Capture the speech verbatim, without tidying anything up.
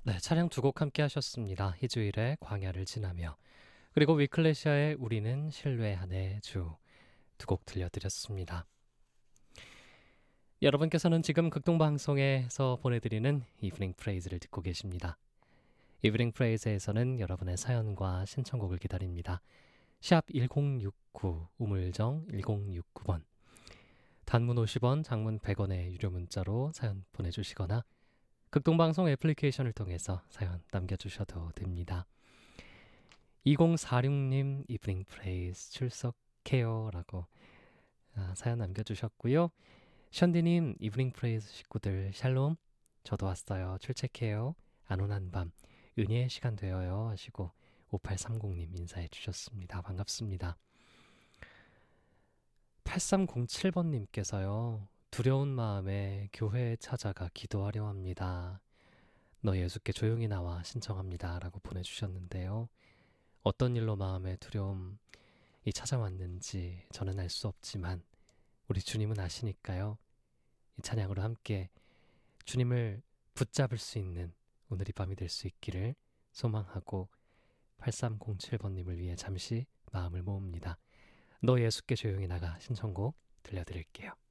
네, 차량 두 곡 함께 하셨습니다. 희주일의 광야를 지나며 그리고 위클래시아의 우리는 신뢰하네 주 두 곡 들려드렸습니다. 여러분께서는 지금 극동방송에서 보내드리는 이브닝 프레이즈를 듣고 계십니다. 이브닝 프레이즈에서는 여러분의 사연과 신청곡을 기다립니다. 샵 일공육구 우물정 일공육구 번 단문 오십 원, 장문 백 원의 유료 문자로 사연 보내주시거나 극동방송 애플리케이션을 통해서 사연 남겨주셔도 됩니다. 이공사육 님 이브닝 프레이즈 출석해요 라고 아, 사연 남겨주셨고요. 션디님 이브닝 프레이즈 식구들 샬롬 저도 왔어요. 출첵해요. 안온한 밤 은혜의 시간 되어요 하시고 오팔삼공 님 인사해 주셨습니다. 반갑습니다. 팔삼공칠 번님께서요. 두려운 마음에 교회에 찾아가 기도하려 합니다. 너 예수께 조용히 나와 신청합니다 라고 보내주셨는데요. 어떤 일로 마음에 두려움이 찾아왔는지 저는 알 수 없지만 우리 주님은 아시니까요. 이 찬양으로 함께 주님을 붙잡을 수 있는 오늘 이 밤이 될 수 있기를 소망하고 팔삼공칠 번님을 위해 잠시 마음을 모읍니다. 너 예수께 조용히 나가 신청곡 들려드릴게요.